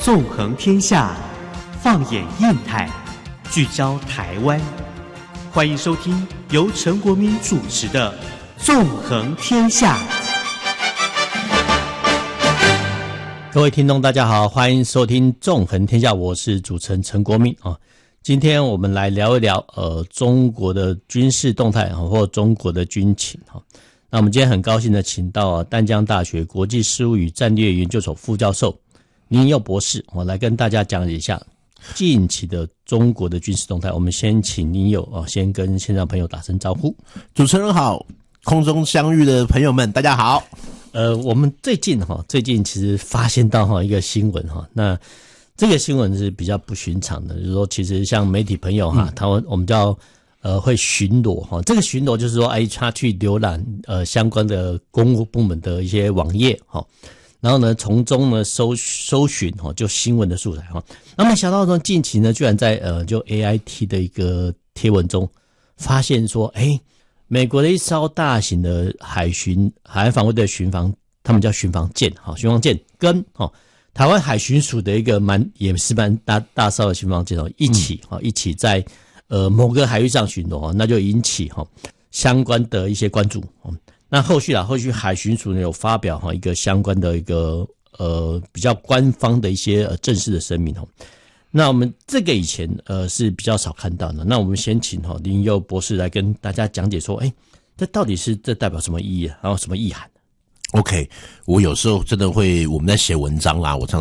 纵横天下，放眼印太，聚焦台湾。欢迎收听由陈国民主持的《纵横天下》。 各位听众大家好，欢迎收听《纵横天下》，我是主持人陈国民啊。今天我们来聊一聊中国的军事动态或中国的军情哈。那我们今天很高兴的请到淡江大学国际事务与战略研究所副教授林佑博士来跟大家讲一下近期的中国的军事动态。我们先请林佑先跟线上朋友打声招呼。 主持人好，空中相遇的朋友们大家好。 我们最近其实发现到一个新闻那这个新闻是比较不寻常的，就是说其实像媒体朋友我们叫会巡逻这个巡逻就是说他去浏览相关的公务部门的一些网页然后呢从中呢搜寻就新闻的素材那没想到说近期呢居然在就 AIT 的一个贴文中发现说美国的一艘大型的海岸防卫队巡防，他们叫巡防舰跟台湾海巡署的一个也是蛮大艘的巡防舰一起在某个海域上巡逻那就引起相关的一些关注那后续海巡署呢有发表一个相关的一个比较官方的一些正式的声明那我们这个以前是比较少看到的。那我们先请林佑博士来跟大家讲解说这到底是这代表什么意义然后什么意涵。 OK， 我有时候真的会我们在写文章啦，我常